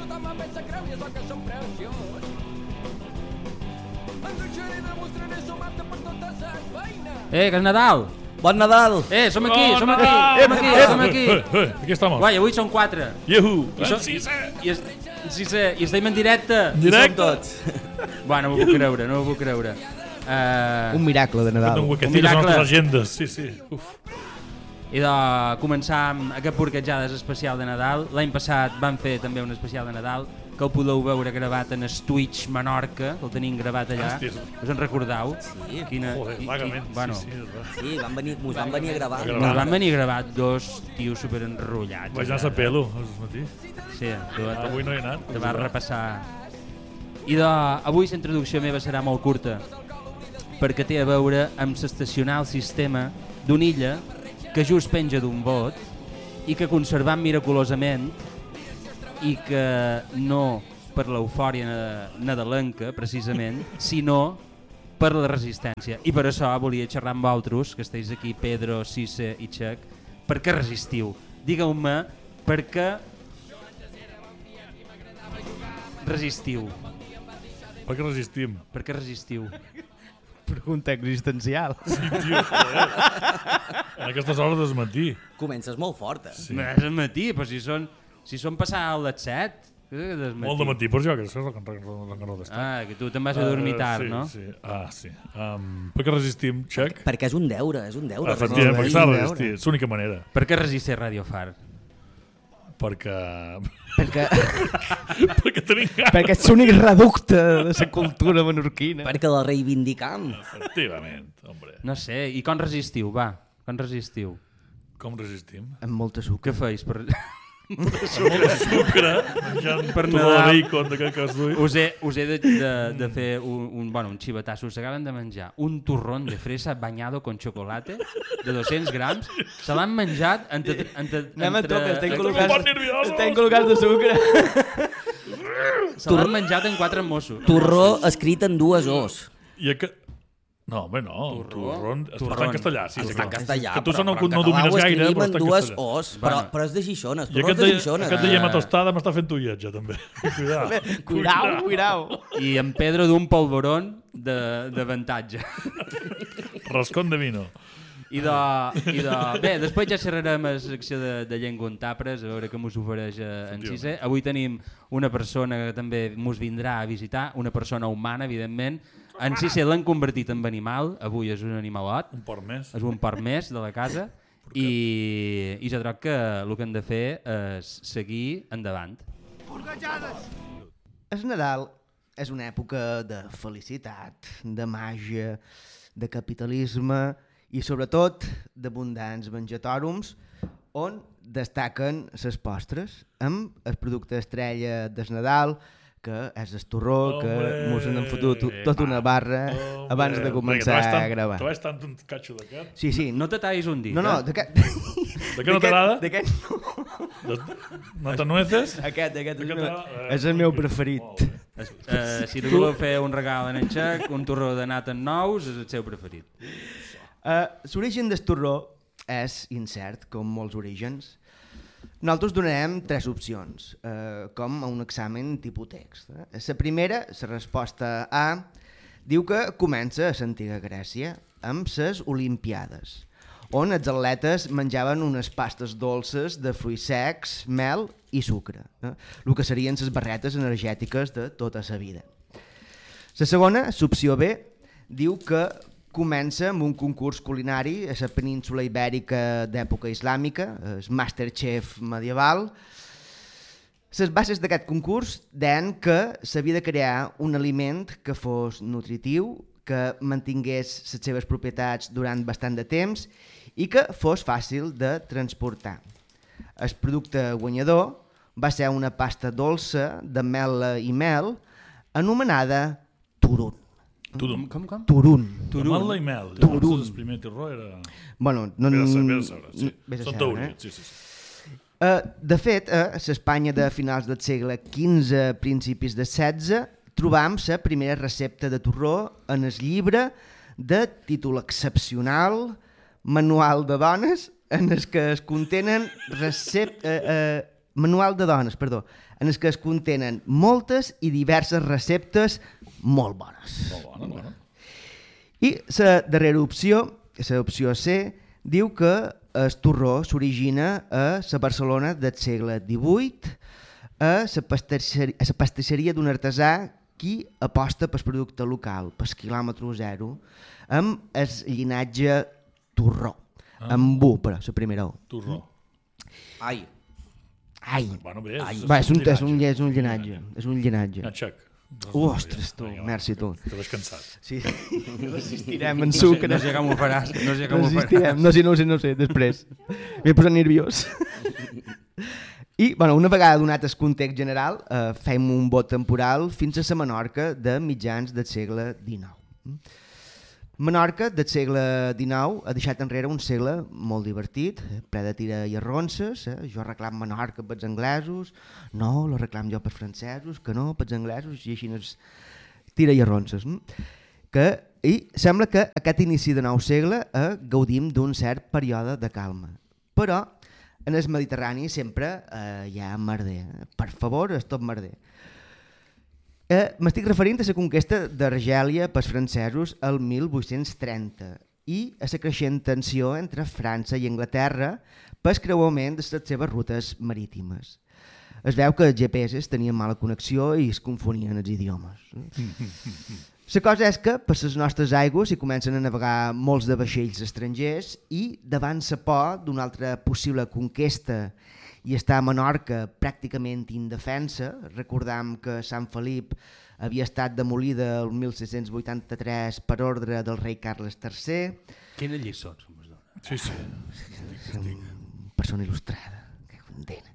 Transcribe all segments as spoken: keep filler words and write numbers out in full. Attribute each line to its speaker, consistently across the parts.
Speaker 1: tothom em pensa creu i és el que som preciós. Em deixaré de mostraré sumar-te per totes les feines.
Speaker 2: Eh, que és Nadal!
Speaker 3: Bon Nadal!
Speaker 2: Eh, som aquí,
Speaker 4: Bon
Speaker 2: som aquí,
Speaker 4: Nadal!
Speaker 2: som aquí, som aquí.
Speaker 4: Eh, eh, eh, aquí estamos.
Speaker 2: Guai, avui són quatre.
Speaker 4: Yehu!
Speaker 2: I, som,
Speaker 4: Sí, sí.
Speaker 2: i, es, sí, sí, i estem en directe.
Speaker 4: Directe.
Speaker 3: Tots.
Speaker 2: Bueno, no m'ho puc creure, no m'ho puc creure. Uh,
Speaker 5: Un miracle de Nadal.
Speaker 4: Un
Speaker 2: Un
Speaker 4: huequecillo
Speaker 2: miracle.
Speaker 4: a nostres agendes. Sí, sí. Uf.
Speaker 2: I de començar amb aquest Porquetjades especial de Nadal. L'any passat vam fer també un especial de Nadal que el podeu veure gravat en el Twitch Menorca, que el tenim gravat allà.
Speaker 4: Hòsties.
Speaker 2: Us en recordeu?
Speaker 3: Sí.
Speaker 2: Quina,
Speaker 4: Joder,
Speaker 2: qui-
Speaker 4: vagament.
Speaker 2: qui- bueno,
Speaker 4: Sí, sí, és veritat.
Speaker 3: Sí, van venir, mos van venir a gravar.
Speaker 4: A gravar.
Speaker 2: Ens van venir gravat dos tios superenrotllats.
Speaker 4: Vaig anar a pelo aquest matí.
Speaker 2: Sí, tu,
Speaker 4: Ah, avui no he anat.
Speaker 2: te vas repassar. I de, avui la introducció meva serà molt curta, perquè té a veure amb l'estacional sistema d'una illa que just penja d'un bot i que conservant miraculosament i que no per l'eufòria nadalenca, precisament, sinó per la resistència. I per això volia xerrar amb vosaltres, que esteu aquí, Pedro, Cisse i Xec, per què resistiu? Digueu-me per què resistiu.
Speaker 4: Per què resistim?
Speaker 2: Per què resistiu?
Speaker 5: Pregunta existencial.
Speaker 4: Sí, tio, joder. En aquestes hores del matí.
Speaker 3: Comences molt forta.
Speaker 4: Sí.
Speaker 2: No és al matí, però si són, si són passar a les set.
Speaker 4: Molt de matí, però jo que sé el que no d'estar.
Speaker 2: Ah, que tu te'n vas a dormir tard,
Speaker 4: sí,
Speaker 2: no?
Speaker 4: Sí. Ah, sí. Um, per què resistim, Xec?
Speaker 3: Perquè és un deure, és un deure.
Speaker 4: Efectivament, perquè
Speaker 5: bé,
Speaker 4: s'ha de
Speaker 5: un deure.
Speaker 4: resistir. És l'única manera.
Speaker 2: Per què resistir Radio Far?
Speaker 4: Perquè...
Speaker 5: Perquè,
Speaker 4: perquè tenim ganes.
Speaker 5: perquè ets l'únic reducte de la cultura menorquina.
Speaker 3: Perquè la reivindicam.
Speaker 4: Efectivament, hombre.
Speaker 2: No sé, i com resistiu, va? Com resistiu?
Speaker 4: Com resistim?
Speaker 5: Amb molta sucre.
Speaker 2: Què feis per...
Speaker 4: Molt de sucre, menjant
Speaker 2: Per
Speaker 4: tot el
Speaker 2: Nadal.
Speaker 4: bacon de que es duim.
Speaker 2: Us he, us he de, de, de fer un, un, bueno, un xivatasso. S'acaben de menjar un turrón de fresa bañado con chocolate de dos-cents grams. Se l'han menjat entre... entre,
Speaker 5: Anem a
Speaker 2: entre
Speaker 5: tope, estem
Speaker 4: Estem
Speaker 5: col·locats,
Speaker 4: molt nerviosos.
Speaker 5: estem col·locats de sucre.
Speaker 2: Se l'han menjat en quatre mossos.
Speaker 3: Torró escrit en dues os.
Speaker 4: I aquest... No, home, no.
Speaker 2: Turró?
Speaker 4: Turron. Està
Speaker 2: Turron.
Speaker 4: en castellà, sí.
Speaker 3: Està
Speaker 4: sí,
Speaker 3: en castellà,
Speaker 4: Que tu
Speaker 3: però,
Speaker 4: no,
Speaker 3: però en
Speaker 4: no
Speaker 3: català
Speaker 4: domines
Speaker 3: ho
Speaker 4: gaire,
Speaker 3: escrivim
Speaker 4: però
Speaker 3: en
Speaker 4: està en
Speaker 3: dues
Speaker 4: castellà.
Speaker 3: os, però,
Speaker 2: Bueno.
Speaker 3: però és de Xixona,
Speaker 4: I
Speaker 3: torró
Speaker 4: aquest
Speaker 3: de
Speaker 4: de,
Speaker 3: Xixona.
Speaker 4: aquest de llema tostada m'està fent ulletge, també. Cuidao.
Speaker 5: Cuidao, cuidao.
Speaker 2: I en Pedro d'un polvorón d'avantatge.
Speaker 4: Rascón de vino.
Speaker 2: I de, i de... Bé, després ja xerrarem a la secció de, de llengua en tapres, a veure què mos ofereix eh, en Cissé. Avui tenim una persona que també mos vindrà a visitar, una persona humana, evidentment. En Cissé l'han convertit en animal, avui és un animalot,
Speaker 4: Un porc més.
Speaker 2: és un porc més de la casa, i, i jo crec que el que hem de fer és seguir endavant.
Speaker 5: El Nadal és una època de felicitat, de màgia, de capitalisme i sobretot d'abundants menjatòrums on destaquen les postres amb el producte estrella del Nadal, que és el torró, que
Speaker 4: Hombre!
Speaker 5: mos n'han fotut tota una barra
Speaker 4: Hombre,
Speaker 5: abans de començar
Speaker 4: perquè
Speaker 5: a gravar.
Speaker 4: Te vaig tant un catxo d'aquest?
Speaker 5: Sí, sí.
Speaker 2: No te tallis un dit,
Speaker 5: No, no,
Speaker 2: eh?
Speaker 5: d'aquest...
Speaker 4: De què no t'agrada?
Speaker 5: D'aquest no.
Speaker 4: De... No te nueces?
Speaker 5: Aquest, aquest és,
Speaker 4: D'aquest
Speaker 5: el meu-
Speaker 4: t'agrada?
Speaker 5: és el meu
Speaker 4: Molt
Speaker 5: preferit.
Speaker 4: bé.
Speaker 2: Eh, si li voleu fer un regal en en Xec, un torró de nata en nous, és el seu preferit.
Speaker 5: Uh, L'origen del torró és incert, com molts orígens. Nosaltres donarem tres opcions, eh, com a un examen tipus text. Eh? La primera, la resposta A, diu que comença a l'antiga Grècia amb les Olimpiades, on els atletes menjaven unes pastes dolces de fruits secs, mel i sucre, eh? el que serien les barretes energètiques de tota la vida. La segona, l'opció B, diu que comença amb un concurs culinari a la península ibèrica d'època islàmica, el Masterchef medieval. Les bases d'aquest concurs deien que s'havia de crear un aliment que fos nutritiu, que mantingués les seves propietats durant bastant de temps i que fos fàcil de transportar. El producte guanyador va ser una pasta dolça de mel i mel anomenada turun.
Speaker 4: Tudum.
Speaker 2: Com, com?
Speaker 5: Turun.
Speaker 4: Turun. Amatla i mel.
Speaker 5: Turun.
Speaker 4: Llavors, el primer terror era...
Speaker 5: Bueno, no...
Speaker 4: Vés a saber, vés a saber, sí.
Speaker 5: Vés a
Speaker 4: Són
Speaker 5: saber,
Speaker 4: teories,
Speaker 5: eh?
Speaker 4: sí, sí. sí.
Speaker 5: Uh, de fet, a l'Espanya de finals del segle quinze, principis del setze, trobam la primera recepta de torró en el llibre de títol excepcional, Manual de dones, en el que es contenen recep, uh, uh, manual de dones, perdó, en el que es contenen moltes i diverses receptes molt bones.
Speaker 4: Molt bona, bona.
Speaker 5: I la darrera opció, la opció C, diu que el torró s'origina a la Barcelona del segle divuit, a la pastisseria, a la pastisseria d'un artesà qui aposta pel producte local, pel quilòmetre zero, amb el llinatge torró. Ah. Amb U, però, la primera O.
Speaker 4: Torró.
Speaker 3: Ai.
Speaker 5: Ai.
Speaker 4: Bueno, bé,
Speaker 5: Ai.
Speaker 4: és,
Speaker 5: Va, és, un,
Speaker 4: llinatge.
Speaker 5: és, un, és un llinatge. És un llinatge.
Speaker 4: Ja, xec.
Speaker 5: Ostres, tu, merci tu.
Speaker 4: Te veig cansat.
Speaker 5: Sí, resistirem en sucre.
Speaker 2: No sé com ho faràs. No sé com ho faràs.
Speaker 5: Resistirem, no sé, no sé, no sé, després. M'he posat nerviós. I, bueno, una vegada donat el context general, eh, fem un vot temporal fins a la Menorca de mitjans del segle dinou. Menorca del segle dinou ha deixat enrere un segle molt divertit, ple de tira i arronses. Eh? Jo reclam Menorca pels anglesos, no, lo reclam jo pels francesos, que no, pels anglesos, i així és tira i arronses. Que, I sembla que aquest inici de nou segle eh, gaudim d'un cert període de calma. Però en el Mediterrani sempre eh, hi ha merder. Per favor, és tot merder. Eh, M'estic referint a la conquesta d'Argèlia pels francesos el mil vuit-cents trenta i a la creixent tensió entre França i Anglaterra pel creuament de les seves rutes marítimes. Es veu que els G P S tenien mala connexió i es confonien els idiomes. La cosa és que per les nostres aigües hi comencen a navegar molts de vaixells estrangers i davant la por d'una altra possible conquesta i està a Menorca pràcticament indefensa. Recordam que Sant Felip havia estat demolida el mil sis-cents vuitanta-tres per ordre del rei Carles tercer.
Speaker 2: Quines lliçons em dona?
Speaker 4: Sí, sí.
Speaker 5: Persona il·lustrada, que condena.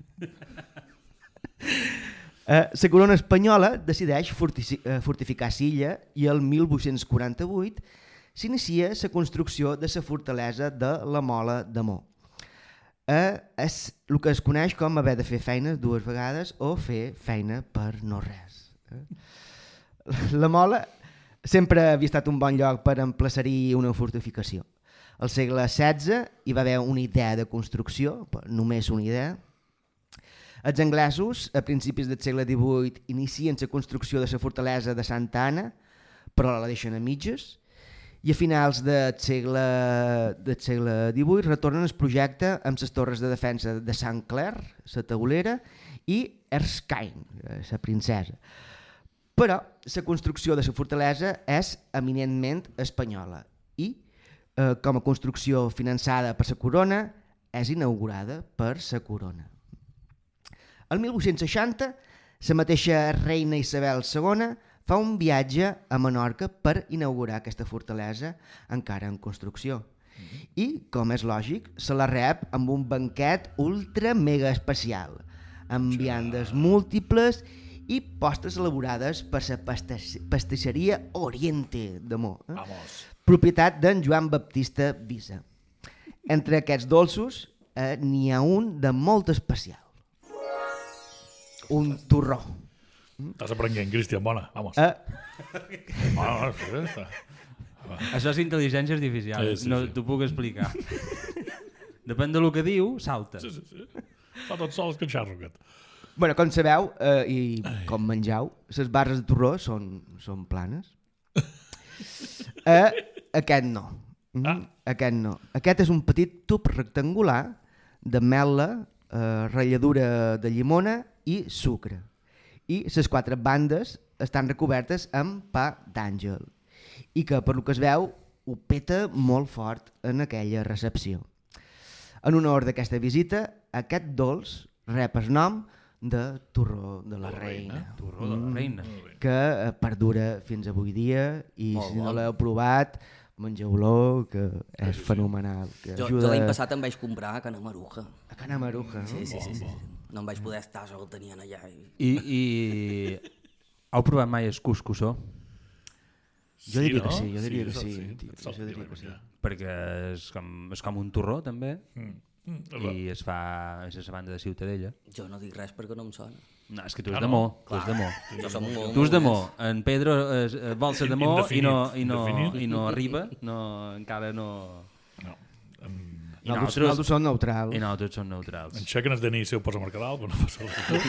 Speaker 5: La uh, corona espanyola decideix fortificar Silla i el mil vuit-cents quaranta-vuit s'inicia la construcció de la fortalesa de la Mola d'Amor. Uh, és el que es coneix com haver de fer feina dues vegades o fer feina per no res. Uh. La Mola sempre havia estat un bon lloc per emplaçar-hi una fortificació. Al segle setze hi va haver una idea de construcció, només una idea. Els anglesos, a principis del segle divuit, inicien la construcció de la fortalesa de Santa Anna, però la deixen a mitges, i a finals del segle, del segle divuit retornen el projecte amb les torres de defensa de Sant Clair, la Taulera, i Erskine, la princesa. Però la construcció de la fortalesa és eminentment espanyola i, eh, com a construcció finançada per la corona, és inaugurada per la corona. El mil vuit-cents seixanta, la mateixa reina Isabel segona fa un viatge a Menorca per inaugurar aquesta fortalesa encara en construcció. Mm-hmm. I, com és lògic, se la rep amb un banquet ultra mega especial, amb viandes múltiples i postres elaborades per la pastisseria Oriente d'Amor, eh? propietat d'en Joan Baptista Visa. Entre aquests dolços eh, n'hi ha un de molt especial. Un torró.
Speaker 4: Estàs aprenent, Cristian, bona, vamos.
Speaker 5: Eh,
Speaker 4: Ah, no, sí, està.
Speaker 2: Això és intel·ligència artificial,
Speaker 4: Sí, sí,
Speaker 2: no
Speaker 4: sí.
Speaker 2: t'ho puc explicar. Depèn del que diu, salta.
Speaker 4: Sí, sí, sí. Fa tot sol que xarro, aquest.
Speaker 5: bueno, com sabeu, eh, i com mengeu, les barres de torró són, són planes. Eh, aquest no. Mm,
Speaker 4: Ah.
Speaker 5: Aquest no. Aquest és un petit tub rectangular d'ametla, eh, ratlladura de llimona i sucre. I les quatre bandes estan recobertes amb pa d'àngel i que, per lo que es veu, ho peta molt fort en aquella recepció. En honor d'aquesta visita, aquest dolç rep el nom de torró de la reina,
Speaker 2: Torró de la reina.
Speaker 5: que eh, perdura fins avui dia i
Speaker 3: Molt
Speaker 5: si no
Speaker 3: bon.
Speaker 5: l'heu provat, mengeu-lo, que és fenomenal. Que
Speaker 3: Jo,
Speaker 5: ajuda
Speaker 3: jo l'any passat em vaig comprar a Cana Maruja.
Speaker 5: a Cana Maruja.
Speaker 3: Sí,
Speaker 5: No?
Speaker 3: sí, sí, sí. No em vaig poder estar, sol tenien allà. I...
Speaker 2: I, i... Heu provat mai el cuscussó?
Speaker 5: Jo diria
Speaker 4: no?
Speaker 5: que sí, jo diria que
Speaker 4: és el-
Speaker 5: sí, tio,
Speaker 4: és el
Speaker 5: jo diria
Speaker 4: que
Speaker 5: que sí.
Speaker 4: menjar.
Speaker 2: Perquè és com, és com un torró, també,
Speaker 4: Mm. Mm, és
Speaker 2: i es fa és a la banda de Ciutadella.
Speaker 3: Jo no dic res perquè no em sona.
Speaker 2: No, és que tu és
Speaker 4: Ah,
Speaker 2: de
Speaker 4: no?
Speaker 2: Mo, tu és de Mo.
Speaker 3: Jo som molt...
Speaker 2: Tu és de
Speaker 3: molt
Speaker 2: Mo, en Pedro és, eh, vol ser de Mo i no, i, no,
Speaker 4: Indefinit.
Speaker 2: i no arriba, no, encara no...
Speaker 4: No. Em,
Speaker 2: I
Speaker 5: Nosaltres,
Speaker 2: nosaltres-
Speaker 5: nosaltres som neutrals.
Speaker 2: I nosaltres som neutrals.
Speaker 4: En Xeca es Denis seu posa Mercadal, però no passa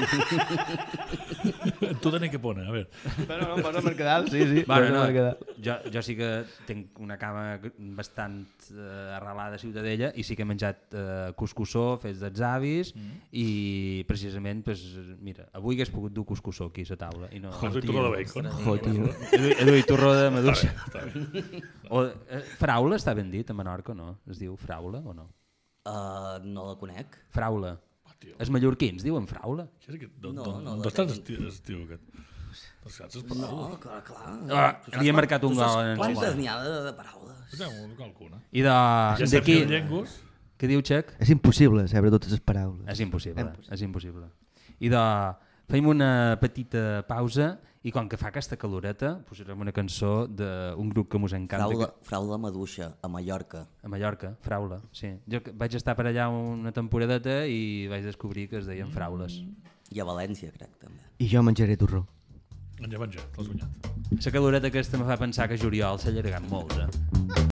Speaker 4: res. Tu Denis què pone? A veure.
Speaker 5: Bueno, no, posa Mercadal, sí, sí.
Speaker 2: Bueno,
Speaker 5: posa
Speaker 2: no,
Speaker 5: Mercadal.
Speaker 2: jo, jo sí que tinc una cama bastant eh, arrelada a Ciutadella i sí que he menjat eh, cuscussó fets dels avis mm. i precisament, pues, mira, avui hagués pogut dur cuscussó aquí a la taula. I no...
Speaker 4: Joder, tu de bacon.
Speaker 5: Jo, tio.
Speaker 2: He duit, he duit torró de maduixa.
Speaker 4: Està bé.
Speaker 2: O, eh, fraula està ben dit a Menorca o no? Es diu fraula o no?
Speaker 3: Uh, no la conec.
Speaker 2: Fraula.
Speaker 4: Ah, tio.
Speaker 2: Els mallorquins diuen fraula.
Speaker 4: Què és aquest? D'on
Speaker 3: No,
Speaker 4: no,
Speaker 3: no
Speaker 4: no,
Speaker 3: la
Speaker 4: estàs
Speaker 3: tenim.
Speaker 4: estiu, estiu aquest? Els gats es paraules.
Speaker 3: No, clar, clar.
Speaker 2: Ah, li he marcat un
Speaker 3: Tu saps
Speaker 2: gol en el
Speaker 3: Quantes
Speaker 2: sistema.
Speaker 3: n'hi ha de, de paraules?
Speaker 4: Posem-ho qualcuna.
Speaker 2: I de-
Speaker 4: Ja saps
Speaker 2: d'aquí...
Speaker 4: mil llengües?
Speaker 2: Què diu Xec?
Speaker 5: És impossible saber totes les paraules.
Speaker 2: És impossible, és impossible. I de... Fem una petita pausa i com que fa aquesta caloreta posarem una cançó d'un grup que mos encanta.
Speaker 3: Fraula,
Speaker 2: Que...
Speaker 3: fraula maduixa, a Mallorca.
Speaker 2: A Mallorca, Fraula, sí. Jo que vaig estar per allà una temporadeta i vaig descobrir que es deien fraules.
Speaker 3: I a València, crec, també.
Speaker 5: I jo menjaré torró.
Speaker 4: En ja menjat, l'has guanyat.
Speaker 2: La caloreta aquesta me fa pensar que juliol s'ha allargat molt, eh?